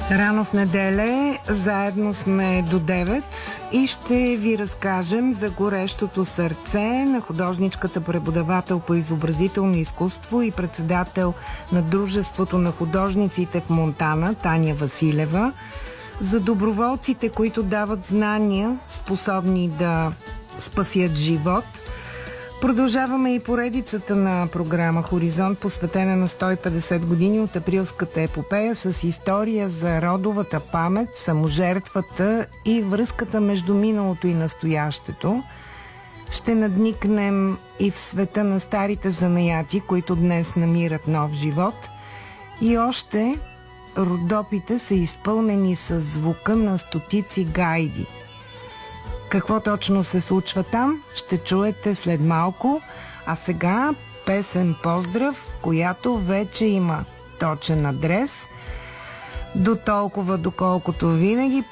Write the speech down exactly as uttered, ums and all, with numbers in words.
Рано в неделя, заедно сме до девет и ще ви разкажем за горещото сърце на художничката, преподавател по изобразително изкуство и председател на Дружеството на художниците в Монтана, Таня Василева, за доброволците, които дават знания, способни да спасят живот. Продължаваме и поредицата на програма Хоризонт, посветена на сто и петдесет години от априлската епопея, с история за родовата памет, саможертвата и връзката между миналото и настоящето. Ще надникнем и в света на старите занаяти, които днес намират нов живот. И още Родопите са изпълнени с звука на стотици гайди. Какво точно се случва там, ще чуете след малко, а сега песен поздрав, която вече има точен адрес. До толкова, доколкото винаги